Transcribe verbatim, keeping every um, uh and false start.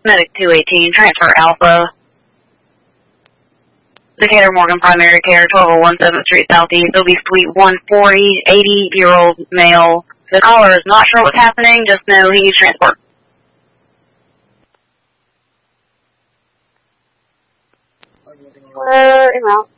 Medic two eighteen, transfer Alpha. Decatur Morgan Primary Care, twelve oh one seventh Street Southeast, O B Suite one forty, eighty-year-old male. The caller is not sure what's happening, just know he needs transport. We're en route.